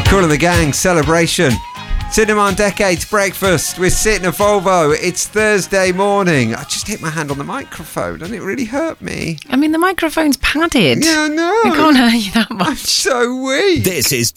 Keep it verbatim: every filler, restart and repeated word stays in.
Kool and the Gang celebration. Cinema on Decades breakfast with Sit and Volvo. It's Thursday morning. I just hit my hand on the microphone and it really hurt me. I mean, the microphone's padded. Yeah, I know. It can't hurt you that much. I'm so weak. This is